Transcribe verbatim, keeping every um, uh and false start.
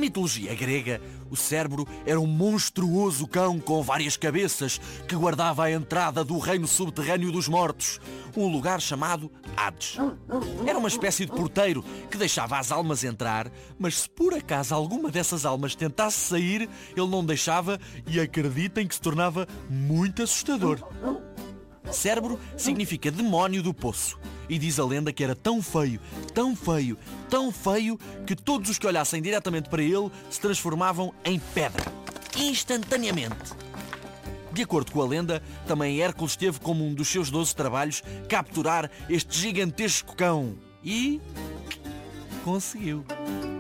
mitologia grega, o Cérbero era um monstruoso cão com várias cabeças que guardava a entrada do reino subterrâneo dos mortos, um lugar chamado Hades. Era uma espécie de porteiro que deixava as almas entrar, mas se por acaso alguma dessas almas tentasse sair, ele não deixava e acreditem que se tornava muito assustador. Cérbero significa demónio do poço e diz a lenda que era tão feio, tão feio, tão feio que todos os que olhassem diretamente para ele se transformavam em pedra, instantaneamente. De acordo com a lenda, também Hércules teve como um dos seus doze trabalhos capturar este gigantesco cão e conseguiu.